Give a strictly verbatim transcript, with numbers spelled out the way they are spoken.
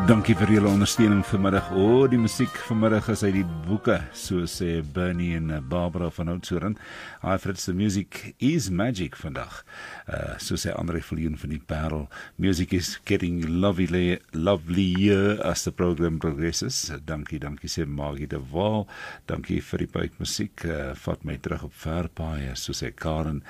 Dankie vir julle ondersteuning vanmiddag. O, oh, die musiek vanmiddag is uit die boeke, so sê Bernie en Barbara van Oudtshoorn. Hi Fritz, the music is magic vandag. Uh, so sê André Viljoen van die Parel. Music is getting lovely, lovelier as the program progresses. Dankie, dankie sê Maggie de Waal. Dankie vir die buikmusiek. Uh, vat my terug op verpaaie, so sê Karen.